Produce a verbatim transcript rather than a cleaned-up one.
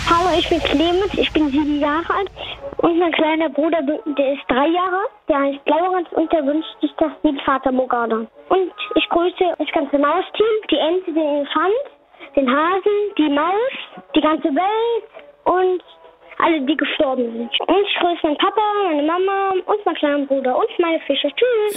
Hallo, ich bin Clemens, ich bin sieben Jahre alt und mein kleiner Bruder, der ist drei Jahre, der heißt Laurenz und der wünscht sich das Lied Vater Morgana. Und ich grüße das ganze Mausteam, die Ente, den Elefant, den Hasen, die Maus, die ganze Welt und alle, die gestorben sind. Und ich grüße meinen Papa, meine Mama und meinen kleinen Bruder und meine Fische. Tschüss!